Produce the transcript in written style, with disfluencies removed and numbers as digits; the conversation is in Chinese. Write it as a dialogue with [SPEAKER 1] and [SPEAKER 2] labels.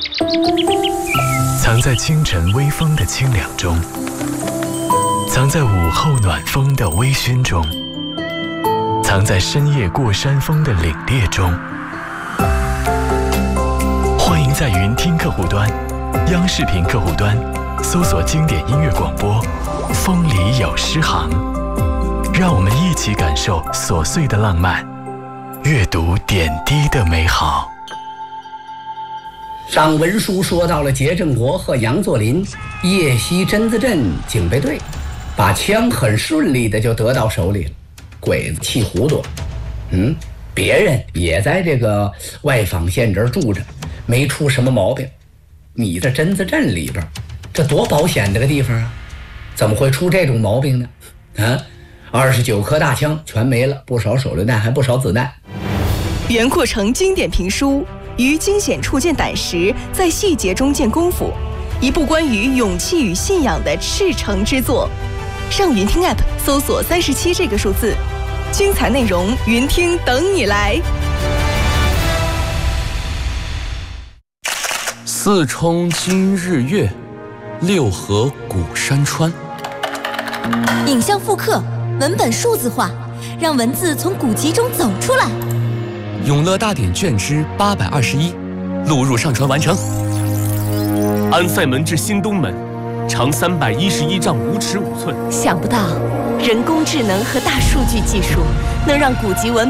[SPEAKER 1] 藏在清晨微风的清凉中，藏在午后暖风的微醺中，藏在深夜过山峰的凛冽中。欢迎在云听客户端、央视频客户端搜索经典音乐广播《风里有诗行》，让我们一起感受琐碎的浪漫，阅读点滴的美好。
[SPEAKER 2] 上文书说到了节振国和杨作霖夜袭榛子镇警备队，把枪很顺利的就得到手里了。鬼子气糊涂，别人也在这个外坊县这儿住着，没出什么毛病。你这榛子镇里边，这多保险这个地方啊，怎么会出这种毛病呢？29颗大枪全没了，不少手榴弹，还不少子弹。
[SPEAKER 3] 袁阔成经典评书于惊险处见胆识，在细节中见功夫，一部关于勇气与信仰的赤诚之作。上云听 App 搜索37这个数字，精彩内容云听等你来。
[SPEAKER 4] 四冲今日月，六合古山川。
[SPEAKER 5] 影像复刻，文本数字化，让文字从古籍中走出来。
[SPEAKER 4] 永乐大典卷之821，录入上传完成。安塞门至新东门，长311丈5尺5寸。
[SPEAKER 3] 想不到人工智能和大数据技术能让古籍文